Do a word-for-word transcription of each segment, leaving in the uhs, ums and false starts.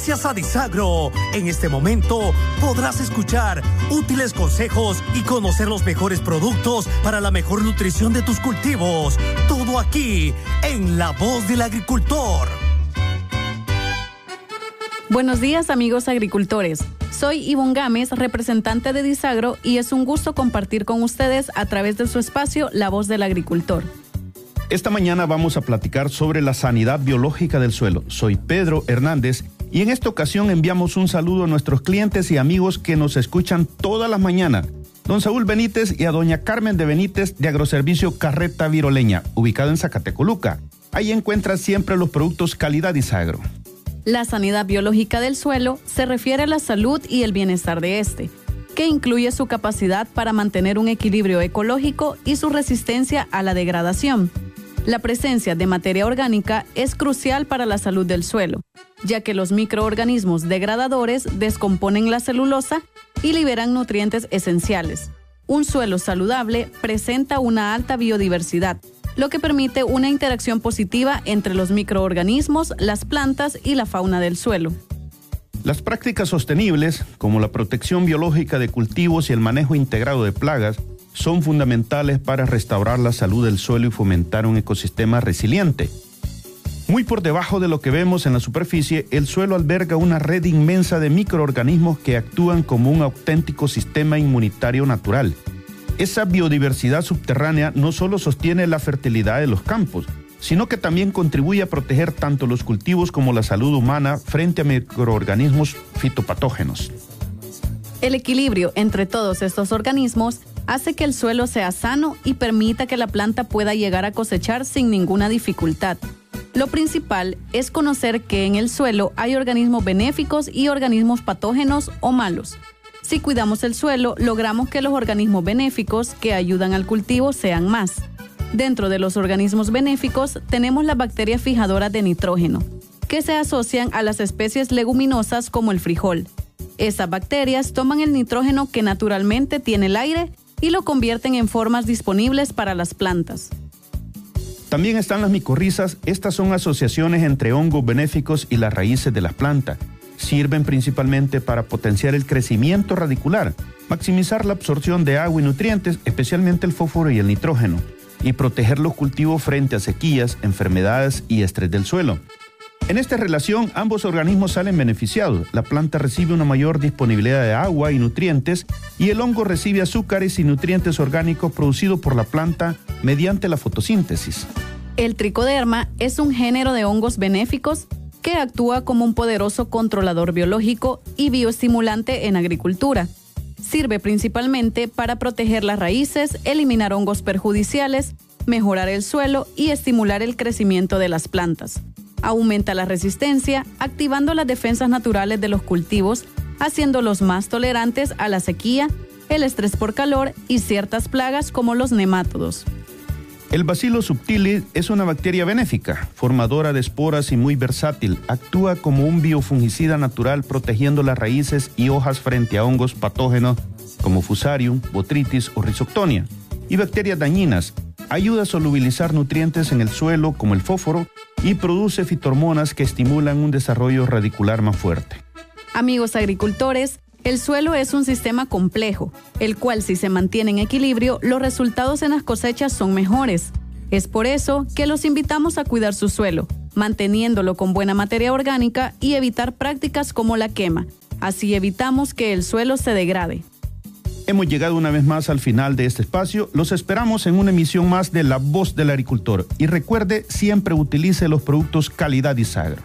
Gracias a Disagro, en este momento podrás escuchar útiles consejos y conocer los mejores productos para la mejor nutrición de tus cultivos. Todo aquí, en La Voz del Agricultor. Buenos días, amigos agricultores. Soy Ivonne Gámez, representante de Disagro, y es un gusto compartir con ustedes a través de su espacio La Voz del Agricultor. Esta mañana vamos a platicar sobre la sanidad biológica del suelo. Soy Pedro Hernández y en esta ocasión enviamos un saludo a nuestros clientes y amigos que nos escuchan todas las mañanas. Don Saúl Benítez y a doña Carmen de Benítez de Agroservicio Carreta Viroleña, ubicado en Zacatecoluca. Ahí encuentras siempre los productos calidad Disagro. La sanidad biológica del suelo se refiere a la salud y el bienestar de este, que incluye su capacidad para mantener un equilibrio ecológico y su resistencia a la degradación. La presencia de materia orgánica es crucial para la salud del suelo, ya que los microorganismos degradadores descomponen la celulosa y liberan nutrientes esenciales. Un suelo saludable presenta una alta biodiversidad, lo que permite una interacción positiva entre los microorganismos, las plantas y la fauna del suelo. Las prácticas sostenibles, como la protección biológica de cultivos y el manejo integrado de plagas, son fundamentales para restaurar la salud del suelo y fomentar un ecosistema resiliente. Muy por debajo de lo que vemos en la superficie, el suelo alberga una red inmensa de microorganismos que actúan como un auténtico sistema inmunitario natural. Esa biodiversidad subterránea no solo sostiene la fertilidad de los campos, sino que también contribuye a proteger tanto los cultivos como la salud humana frente a microorganismos fitopatógenos. El equilibrio entre todos estos organismos hace que el suelo sea sano y permita que la planta pueda llegar a cosechar sin ninguna dificultad. Lo principal es conocer que en el suelo hay organismos benéficos y organismos patógenos o malos. Si cuidamos el suelo, logramos que los organismos benéficos que ayudan al cultivo sean más. Dentro de los organismos benéficos tenemos las bacterias fijadoras de nitrógeno, que se asocian a las especies leguminosas como el frijol. Esas bacterias toman el nitrógeno que naturalmente tiene el aire y lo convierten en formas disponibles para las plantas. También están las micorrizas. Estas son asociaciones entre hongos benéficos y las raíces de las plantas. Sirven principalmente para potenciar el crecimiento radicular, maximizar la absorción de agua y nutrientes, especialmente el fósforo y el nitrógeno, y proteger los cultivos frente a sequías, enfermedades y estrés del suelo. En esta relación, ambos organismos salen beneficiados. La planta recibe una mayor disponibilidad de agua y nutrientes y el hongo recibe azúcares y nutrientes orgánicos producidos por la planta mediante la fotosíntesis. El tricoderma es un género de hongos benéficos que actúa como un poderoso controlador biológico y bioestimulante en agricultura. Sirve principalmente para proteger las raíces, eliminar hongos perjudiciales, mejorar el suelo y estimular el crecimiento de las plantas. Aumenta la resistencia, activando las defensas naturales de los cultivos, haciéndolos más tolerantes a la sequía, el estrés por calor y ciertas plagas como los nemátodos. El Bacillus subtilis es una bacteria benéfica, formadora de esporas y muy versátil. Actúa como un biofungicida natural protegiendo las raíces y hojas frente a hongos patógenos como Fusarium, Botrytis o Rhizoctonia y bacterias dañinas. Ayuda a solubilizar nutrientes en el suelo como el fósforo y produce fitohormonas que estimulan un desarrollo radicular más fuerte. Amigos agricultores, el suelo es un sistema complejo, el cual si se mantiene en equilibrio, los resultados en las cosechas son mejores. Es por eso que los invitamos a cuidar su suelo, manteniéndolo con buena materia orgánica y evitar prácticas como la quema. Así evitamos que el suelo se degrade. Hemos llegado una vez más al final de este espacio. Los esperamos en una emisión más de La Voz del Agricultor. Y recuerde, siempre utilice los productos calidad Disagro.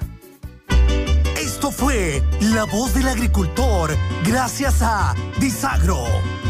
Esto fue La Voz del Agricultor, gracias a Disagro.